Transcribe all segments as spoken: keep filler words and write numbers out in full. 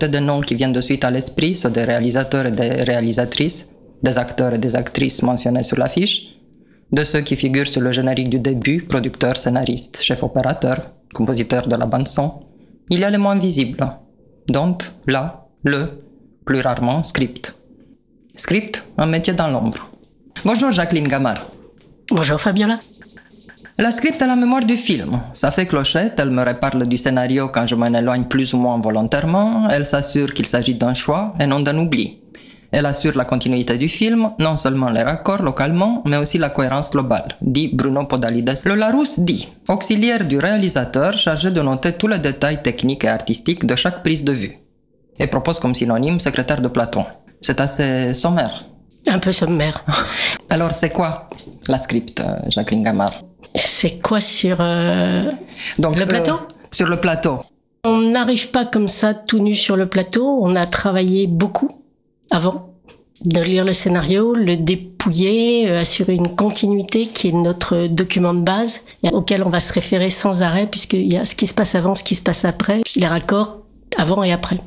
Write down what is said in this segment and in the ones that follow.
des noms qui viennent de suite à l'esprit, ceux des réalisateurs et des réalisatrices, des acteurs et des actrices mentionnés sur l'affiche, de ceux qui figurent sur le générique du début, producteurs, scénaristes, chefs opérateurs, compositeurs de la bande-son. Il y a les moins visibles, dont, là, le, plus rarement, script. Script, un métier dans l'ombre. Bonjour Jacqueline Gamard. Bonjour Fabiola. La script est la mémoire du film. Ça fait clochette, elle me reparle du scénario quand je m'en éloigne plus ou moins volontairement, elle s'assure qu'il s'agit d'un choix et non d'un oubli. Elle assure la continuité du film, non seulement les raccords localement, mais aussi la cohérence globale, dit Bruno Podalides. Le Larousse dit « auxiliaire du réalisateur chargé de noter tous les détails techniques et artistiques de chaque prise de vue » et propose comme synonyme secrétaire de Platon. C'est assez sommaire. Un peu sommaire. Alors c'est quoi la script, Jacqueline Gamard? C'est quoi sur euh, Donc, le plateau euh, Sur le plateau. On n'arrive pas comme ça tout nu sur le plateau. On a travaillé beaucoup avant de lire le scénario, le dépouiller, euh, assurer une continuité qui est notre document de base auquel on va se référer sans arrêt puisqu'il y a ce qui se passe avant, ce qui se passe après, les raccords avant et après.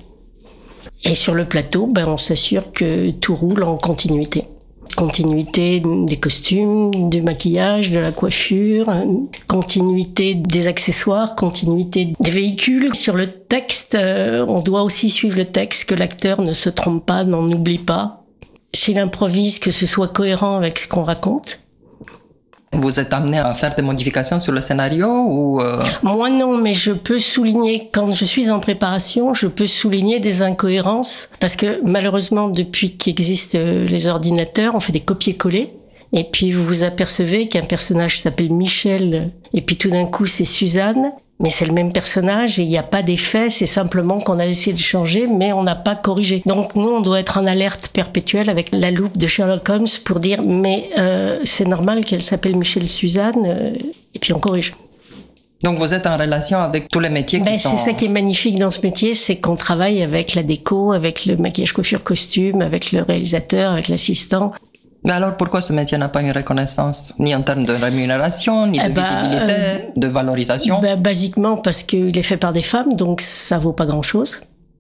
Et sur le plateau, ben, on s'assure que tout roule en continuité. Continuité des costumes, du maquillage, de la coiffure, continuité des accessoires, continuité des véhicules. Sur le texte, euh, on doit aussi suivre le texte, que l'acteur ne se trompe pas, n'en oublie pas. S'il improvise, que ce soit cohérent avec ce qu'on raconte. Vous êtes amené à faire des modifications sur le scénario ou euh... Moi non, mais je peux souligner, quand je suis en préparation, je peux souligner des incohérences, parce que malheureusement, depuis qu'existent les ordinateurs, on fait des copier-coller, et puis vous vous apercevez qu'un personnage s'appelle Michel, et puis tout d'un coup c'est Suzanne, mais c'est le même personnage et il n'y a pas d'effet, c'est simplement qu'on a essayé de changer, mais on n'a pas corrigé. Donc nous, on doit être en alerte perpétuelle avec la loupe de Sherlock Holmes pour dire « mais euh, c'est normal qu'elle s'appelle Michel Suzanne euh, » et puis on corrige. Donc vous êtes en relation avec tous les métiers qui ben, sont... C'est ça qui est magnifique dans ce métier, c'est qu'on travaille avec la déco, avec le maquillage, coiffure, costume, avec le réalisateur, avec l'assistant. Mais alors pourquoi ce métier n'a pas une reconnaissance, ni en termes de rémunération, ni de eh bah, visibilité, euh, de valorisation? bah, Basiquement parce qu'il est fait par des femmes, donc ça vaut pas grand-chose.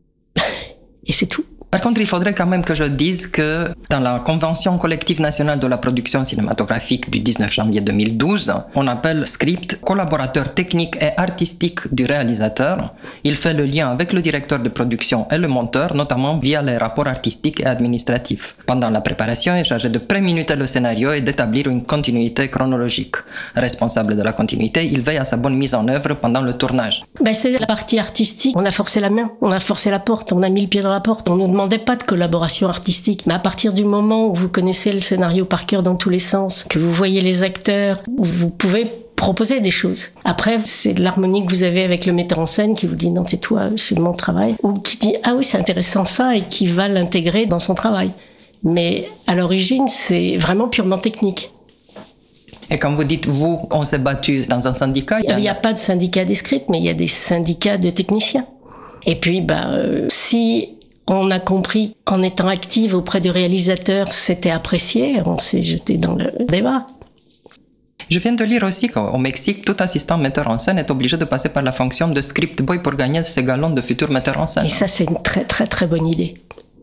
Et c'est tout. Par contre, il faudrait quand même que je dise que dans la Convention collective nationale de la production cinématographique du dix-neuf janvier deux mille douze, on appelle script collaborateur technique et artistique du réalisateur. Il fait le lien avec le directeur de production et le monteur, notamment via les rapports artistiques et administratifs. Pendant la préparation, il est chargé de préminuter le scénario et d'établir une continuité chronologique. Responsable de la continuité, il veille à sa bonne mise en œuvre pendant le tournage. Ben, c'est la partie artistique. On a forcé la main, on a forcé la porte, on a mis le pied dans la porte, on nous demande pas de collaboration artistique, mais à partir du moment où vous connaissez le scénario par cœur dans tous les sens, que vous voyez les acteurs, vous pouvez proposer des choses. Après, c'est l'harmonie que vous avez avec le metteur en scène qui vous dit non, c'est toi, c'est mon travail, ou qui dit ah oui, c'est intéressant ça, et qui va l'intégrer dans son travail. Mais à l'origine, c'est vraiment purement technique. Et quand vous dites vous, on s'est battu dans un syndicat, il n'y a... a pas de syndicat des scripts, mais il y a des syndicats de techniciens. Et puis, bah, euh, si on a compris, en étant active auprès du réalisateur, c'était apprécié, on s'est jeté dans le débat. Je viens de lire aussi qu'au Mexique, tout assistant metteur en scène est obligé de passer par la fonction de script boy pour gagner ses galons de futur metteur en scène. Et ça, c'est une très très très bonne idée.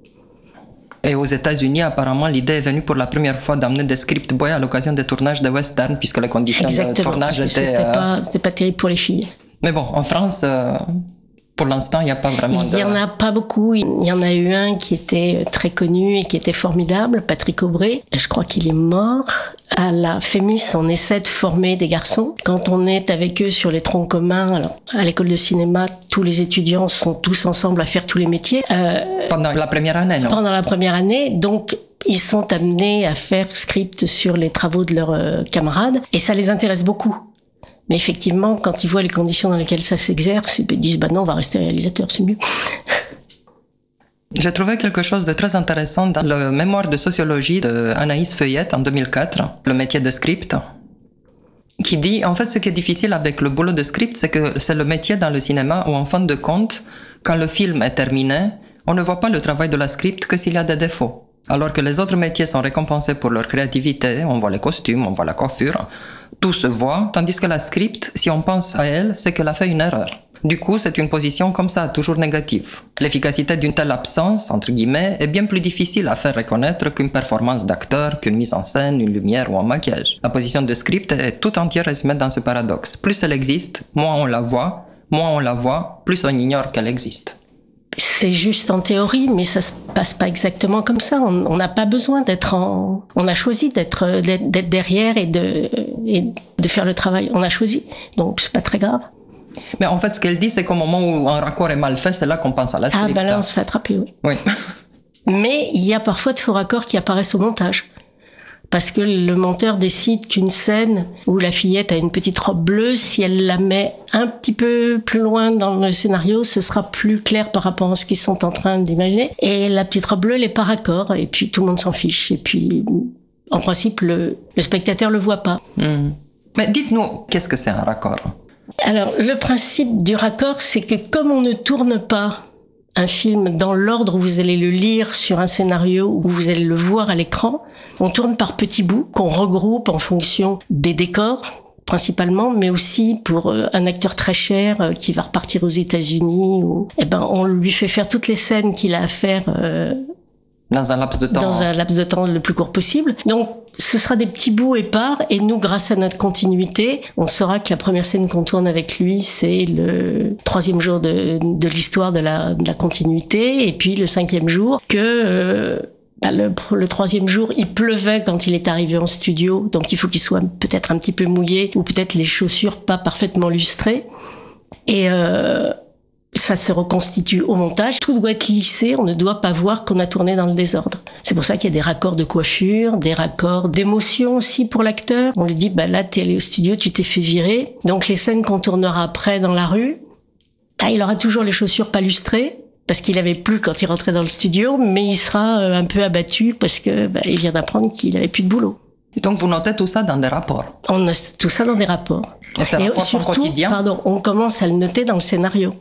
Et aux États-Unis, apparemment, l'idée est venue pour la première fois d'amener des script boys à l'occasion des tournages de western, puisque les conditions Exactement, de tournage étaient... C'était, euh... pas, c'était pas terrible pour les filles. Mais bon, en France... Euh... Pour l'instant, il n'y a pas vraiment de... Il n'y en a pas beaucoup. Il y en a eu un qui était très connu et qui était formidable, Patrick Aubray. Je crois qu'il est mort. À la Fémis, on essaie de former des garçons. Quand on est avec eux sur les troncs communs, alors, à l'école de cinéma, tous les étudiants sont tous ensemble à faire tous les métiers. Euh, pendant la première année, non? Pendant la première année. Donc, ils sont amenés à faire script sur les travaux de leurs euh, camarades. Et ça les intéresse beaucoup. Mais effectivement, quand ils voient les conditions dans lesquelles ça s'exerce, ils disent bah non, on va rester réalisateur, c'est mieux. J'ai trouvé quelque chose de très intéressant dans le mémoire de sociologie de Anaïs Feuillette en deux mille quatre, le métier de script, qui dit en fait ce qui est difficile avec le boulot de script, c'est que c'est le métier dans le cinéma où en fin de compte, quand le film est terminé, on ne voit pas le travail de la script que s'il y a des défauts. Alors que les autres métiers sont récompensés pour leur créativité, on voit les costumes, on voit la coiffure, tout se voit, tandis que la script, si on pense à elle, c'est qu'elle a fait une erreur. Du coup, c'est une position comme ça, toujours négative. L'efficacité d'une telle absence, entre guillemets, est bien plus difficile à faire reconnaître qu'une performance d'acteur, qu'une mise en scène, une lumière ou un maquillage. La position de script est tout entière résumée dans ce paradoxe. Plus elle existe, moins on la voit, moins on la voit, plus on ignore qu'elle existe. C'est juste en théorie, mais ça se passe pas exactement comme ça. On n'a pas besoin d'être en... On a choisi d'être, d'être, d'être derrière et de, et de faire le travail. On a choisi, donc c'est pas très grave. Mais en fait, ce qu'elle dit, c'est qu'au moment où un raccord est mal fait, c'est là qu'on pense à la script. Ah, ben là, on se fait attraper, oui. Oui. Mais il y a parfois de faux raccords qui apparaissent au montage. Parce que le monteur décide qu'une scène où la fillette a une petite robe bleue, si elle la met un petit peu plus loin dans le scénario, ce sera plus clair par rapport à ce qu'ils sont en train d'imaginer. Et la petite robe bleue, elle est pas raccord, et puis tout le monde s'en fiche. Et puis, en principe, le, le spectateur le voit pas. Mmh. Mais dites-nous, qu'est-ce que c'est un raccord ? Alors, le principe du raccord, c'est que comme on ne tourne pas un film dans l'ordre où vous allez le lire sur un scénario, où vous allez le voir à l'écran, on tourne par petits bouts qu'on regroupe en fonction des décors, principalement, mais aussi pour un acteur très cher qui va repartir aux États-Unis. Ou, eh ben, on lui fait faire toutes les scènes qu'il a à faire euh, dans un laps de temps. Dans un laps de temps le plus court possible. Donc, ce sera des petits bouts épars, et nous, grâce à notre continuité, on saura que la première scène qu'on tourne avec lui, c'est le troisième jour de, de l'histoire de la, de la continuité, et puis le cinquième jour, que euh, bah, le, le troisième jour, il pleuvait quand il est arrivé en studio, donc il faut qu'il soit peut-être un petit peu mouillé, ou peut-être les chaussures pas parfaitement lustrées. Et... Euh, ça se reconstitue au montage. Tout doit être lissé, on ne doit pas voir qu'on a tourné dans le désordre. C'est pour ça qu'il y a des raccords de coiffure, des raccords d'émotion aussi pour l'acteur. On lui dit, bah là, t'es allé au studio, tu t'es fait virer. Donc les scènes qu'on tournera après dans la rue, ah, il aura toujours les chaussures pas lustrées, parce qu'il avait plus quand il rentrait dans le studio, mais il sera un peu abattu parce que bah, il vient d'apprendre qu'il avait plus de boulot. Et donc vous notez tout ça dans des rapports. On note tout ça dans des rapports. Et ces rapports sont quotidiens. Pardon, on commence à le noter dans le scénario.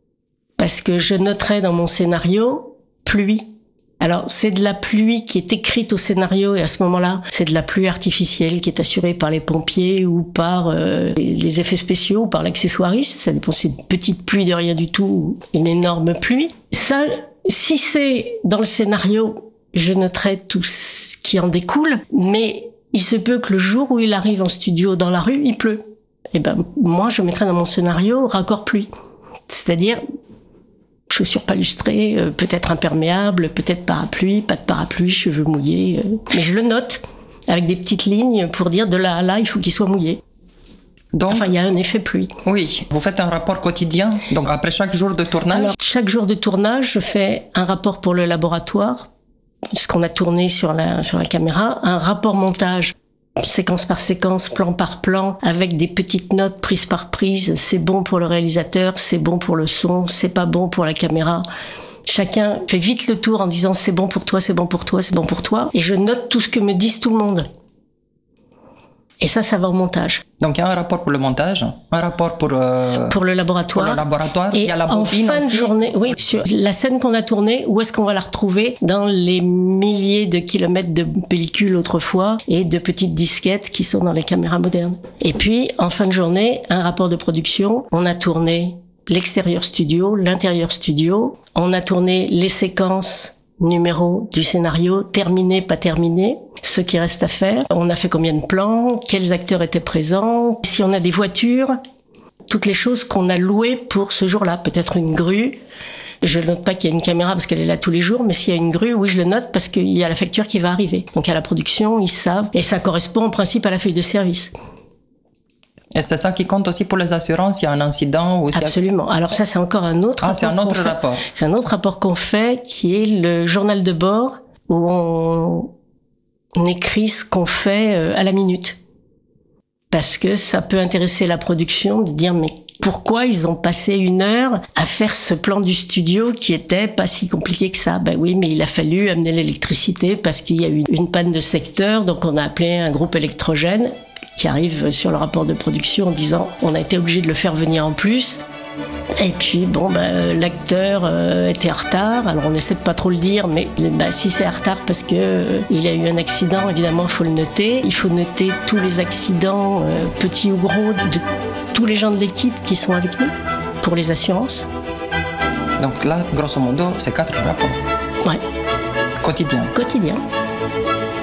Parce que je noterai dans mon scénario pluie. Alors, c'est de la pluie qui est écrite au scénario, et à ce moment-là, c'est de la pluie artificielle qui est assurée par les pompiers ou par euh, les effets spéciaux ou par l'accessoiriste. Ça dépend, c'est une petite pluie de rien du tout ou une énorme pluie. Ça, si c'est dans le scénario, je noterai tout ce qui en découle, mais il se peut que le jour où il arrive en studio dans la rue, il pleut. Et ben, moi, je mettrai dans mon scénario raccord pluie. C'est-à-dire, chaussures pas lustrées, euh, peut-être imperméables, peut-être parapluie, pas de parapluie, cheveux mouillés. Euh, mais je le note avec des petites lignes pour dire de là à là, il faut qu'il soit mouillé. Donc, enfin, il y a un effet pluie. Oui, vous faites un rapport quotidien, donc après chaque jour de tournage. Alors, chaque jour de tournage, je fais un rapport pour le laboratoire, ce qu'on a tourné sur la, sur la caméra, un rapport montage, séquence par séquence, plan par plan, avec des petites notes prise par prise. C'est bon pour le réalisateur, c'est bon pour le son, c'est pas bon pour la caméra. Chacun fait vite le tour en disant c'est bon pour toi, c'est bon pour toi, c'est bon pour toi. Et je note tout ce que me disent tout le monde. Et ça, ça va au montage. Donc il y a un rapport pour le montage, un rapport pour, euh, pour le laboratoire. Pour le laboratoire. Et il y a la en bobine fin aussi. de journée, oui, sur la scène qu'on a tournée, où est-ce qu'on va la retrouver? Dans les milliers de kilomètres de pellicules autrefois et de petites disquettes qui sont dans les caméras modernes. Et puis, en fin de journée, un rapport de production. On a tourné l'extérieur studio, l'intérieur studio. On a tourné les séquences numéro du scénario, terminé, pas terminé, ce qui reste à faire. On a fait combien de plans, quels acteurs étaient présents, si on a des voitures, toutes les choses qu'on a louées pour ce jour-là. Peut-être une grue. Je ne note pas qu'il y a une caméra parce qu'elle est là tous les jours, mais s'il y a une grue, oui, je le note parce qu'il y a la facture qui va arriver. Donc à la production, ils savent. Et ça correspond en principe à la feuille de service. Et c'est ça qui compte aussi pour les assurances, il y a un incident ou Absolument. Alors ça, c'est encore un autre ah, rapport. c'est un autre qu'on rapport. Fait. C'est un autre rapport qu'on fait qui est le journal de bord où on, on écrit ce qu'on fait à la minute. Parce que ça peut intéresser la production de dire mais pourquoi ils ont passé une heure à faire ce plan du studio qui était pas si compliqué que ça? Ben oui, mais il a fallu amener l'électricité parce qu'il y a eu une panne de secteur, donc on a appelé un groupe électrogène qui arrive sur le rapport de production en disant on a été obligé de le faire venir en plus. Et puis bon, bah, l'acteur euh, était en retard, alors on essaie de pas trop le dire, mais bah, si c'est en retard parce que euh, il y a eu un accident, évidemment il faut le noter. Il faut noter tous les accidents, euh, petits ou gros, de tous les gens de l'équipe qui sont avec nous, pour les assurances. Donc là, grosso modo, c'est quatre rapports. Ouais. Quotidiens. Quotidien.